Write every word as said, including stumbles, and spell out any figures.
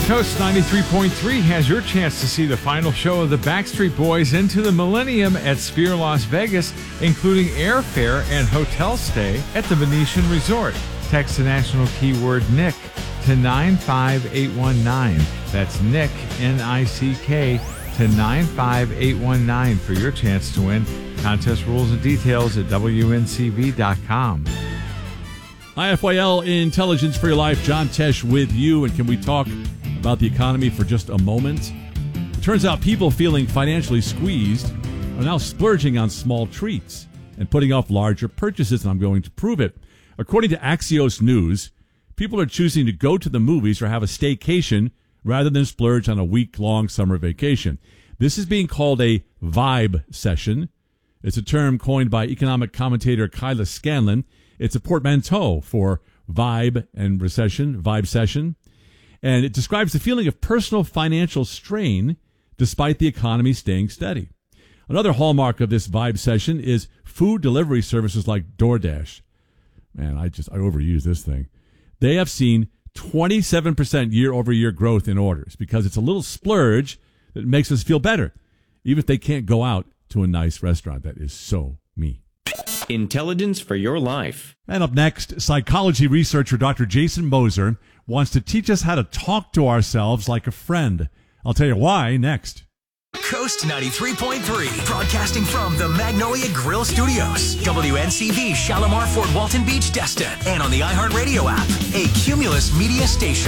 Coast ninety-three point three has your chance to see the final show of the Backstreet Boys Into the Millennium at Sphere Las Vegas, including airfare and hotel stay at the Venetian Resort. Text the national keyword Nick to nine five eight one nine. That's Nick, N I C K, to nine five eight one nine for your chance to win. Contest rules and details at W N C V dot com. I F Y L Intelligence for Your Life. John Tesh with you. And can we talk about the economy for just a moment? It turns out people feeling financially squeezed are now splurging on small treats and putting off larger purchases, and I'm going to prove it. According to Axios News, people are choosing to go to the movies or have a staycation rather than splurge on a week-long summer vacation. This is being called a vibe session. It's a term coined by economic commentator Kyla Scanlon. It's a portmanteau for vibe and recession, vibe session. And it describes the feeling of personal financial strain despite the economy staying steady. Another hallmark of this vibe session is food delivery services like DoorDash. Man, I just, I overuse this thing. They have seen twenty-seven percent year-over-year growth in orders because it's a little splurge that makes us feel better, even if they can't go out to a nice restaurant. That is so me. Intelligence for Your Life. And up next, psychology researcher Doctor Jason Moser wants to teach us how to talk to ourselves like a friend. I'll tell you why next. Coast ninety-three point three, broadcasting from the Magnolia Grill Studios, W N C V, Shalimar, Fort Walton Beach, Destin, and on the iHeartRadio app, a Cumulus Media station.